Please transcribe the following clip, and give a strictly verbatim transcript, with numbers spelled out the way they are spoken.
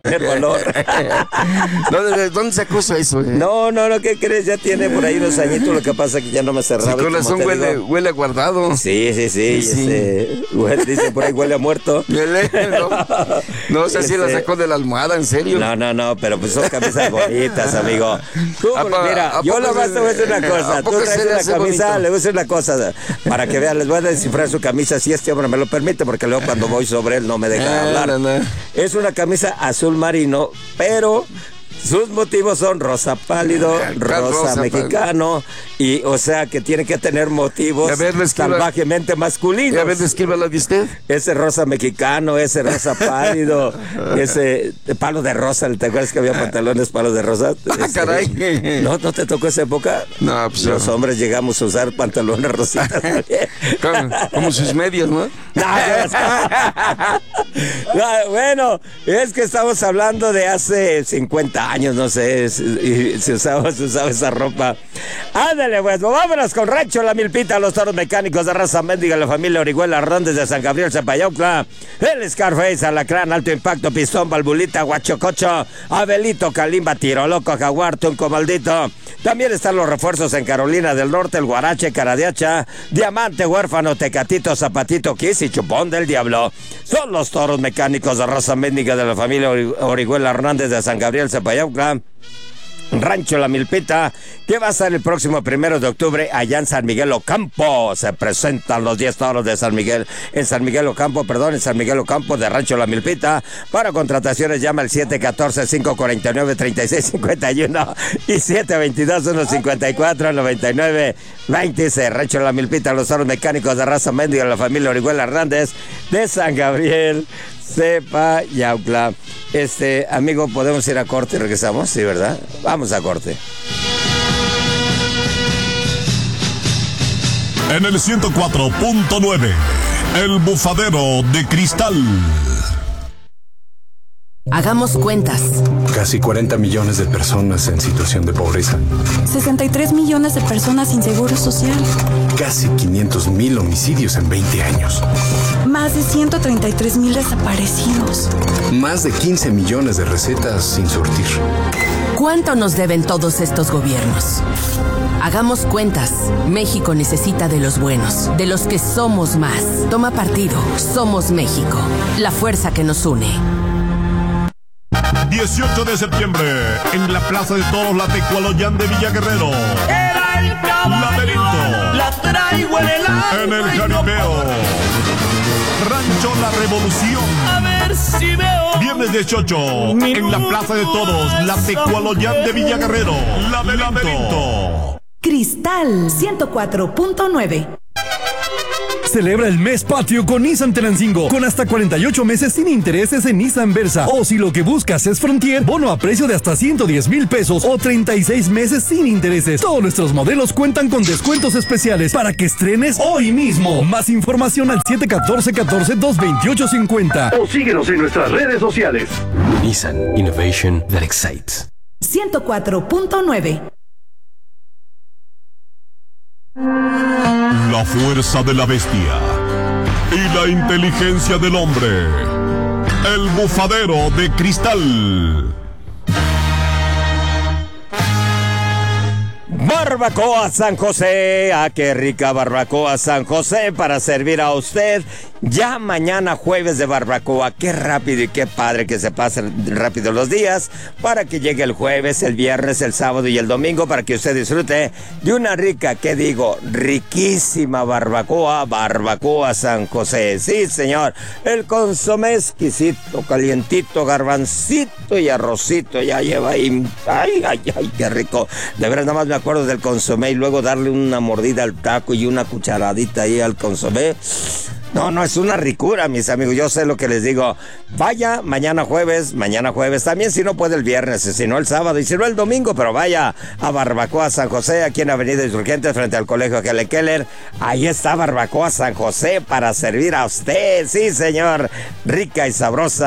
tener valor. ¿Dónde, ¿Dónde sacó eso? Eh? No, no, no, ¿qué crees? Ya tiene por ahí unos añitos, lo que pasa es que ya no me cerraba. Su corazón huele, huele a guardado. Sí, sí, sí, sí. Este, huele, dice por ahí huele a muerto. Huele, no, no sé si este, la sacó de la almohada, ¿en serio? No, no, no, pero pues son camisas bonitas, amigo. Tú, mira, yo lo más te voy a decir una cosa. Tú traes una camisa, bonito? Le voy a decir una cosa, para que vean, les voy a descifrar su camisa, si este hombre me lo permite, porque luego cuando voy sobre él no me deja ah, hablar. No, no. Es una camisa azul marino, pero sus motivos son rosa pálido, rosa, rosa mexicano, y o sea que tiene que tener motivos ver, salvajemente masculinos. A ver, descríbalo de usted. Ese rosa mexicano, ese rosa pálido, ese palo de rosa, ¿te acuerdas que había pantalones palos de rosa? Ah, ese, caray. ¿No, ¿No te tocó esa época? No, pues los no. hombres llegamos a usar pantalones rositas. como, como sus medias, ¿no? No, no, bueno, es que estamos hablando de hace cincuenta años, no sé, y se usaba, se usaba esa ropa. Ándale, pues, vámonos con Rancho La Milpita, los toros mecánicos de raza mendiga, la familia Orihuela Hernández de San Gabriel, Zapayaucla, el Scarface, Alacrán, Alto Impacto, Pistón, Balbulita, Guachococho, Abelito, Calimba, Tiro Loco, Jaguar, Tunco Maldito. También están los refuerzos en Carolina del Norte, el Guarache, Caradiacha, Diamante, Huérfano, Tecatito, Zapatito, Kiss y Chupón del Diablo. Son los toros mecánicos de raza mendiga de la familia Orihuela Hernández de San Gabriel, Zapayauca. Rancho La Milpita, que va a ser el próximo primero de octubre allá en San Miguel Ocampo. Se presentan los diez toros de San Miguel, en San Miguel Ocampo, perdón, en San Miguel Ocampo de Rancho La Milpita. Para contrataciones llama al siete uno cuatro, cinco cuatro nueve, tres seis cinco uno y siete dos dos, uno cinco cuatro, nueve nueve dos cero. Rancho La Milpita, los toros mecánicos de raza mendiga de la familia Orihuela Hernández de San Gabriel, Zapayauca. Este, amigo, ¿podemos ir a corte y regresamos? Sí, ¿verdad? Vamos a corte. En el ciento cuatro punto nueve, El Bufadero de Cristal. Hagamos cuentas. Casi cuarenta millones de personas en situación de pobreza. sesenta y tres millones de personas sin seguro social. Casi quinientos mil homicidios en veinte años. Más de ciento treinta y tres mil desaparecidos. Más de quince millones de recetas sin surtir. ¿Cuánto nos deben todos estos gobiernos? Hagamos cuentas. México necesita de los buenos, de los que somos más. Toma partido. Somos México. La fuerza que nos une. dieciocho de septiembre, en la Plaza de Toros La Tecualoyán de Villa Guerrero. Era el caballo, Laberinto. La traigo en el alma. En el jaripeo. Rancho La Revolución. A ver si veo. Viernes dieciocho, en la Plaza de Toros La Tecualoyán de Villa Guerrero. Laberinto. Cristal ciento cuatro punto nueve. Celebra el mes patrio con Nissan Tenancingo, con hasta cuarenta y ocho meses sin intereses en Nissan Versa. O si lo que buscas es Frontier, bono a precio de hasta ciento diez mil pesos o treinta y seis meses sin intereses. Todos nuestros modelos cuentan con descuentos especiales para que estrenes hoy mismo. Más información al siete uno cuatro, uno cuatro, dos dos ocho cinco cero. O síguenos en nuestras redes sociales. Nissan Innovation that excites. ciento cuatro punto nueve. La fuerza de la bestia y la inteligencia del hombre. El Bufadero de Cristal. Barbacoa San José, ah, qué rica barbacoa San José para servir a usted. Ya mañana jueves de barbacoa, qué rápido y qué padre que se pasen rápido los días para que llegue el jueves, el viernes, el sábado y el domingo para que usted disfrute de una rica, ¿qué digo? Riquísima barbacoa, barbacoa San José. Sí, señor, el consomé exquisito, calientito, garbancito y arrocito, ya lleva ahí. Ay, ay, ay, qué rico. De verdad, nada más me acuerdo del consomé y luego darle una mordida al taco y una cucharadita ahí al consomé. No, no, es una ricura, mis amigos, yo sé lo que les digo. Vaya, mañana jueves, mañana jueves, también si no puede el viernes, si no el sábado y si no el domingo, pero vaya a Barbacoa San José, aquí en Avenida Insurgentes, frente al Colegio Helen Keller. Ahí está Barbacoa San José para servir a usted, sí señor, rica y sabrosa.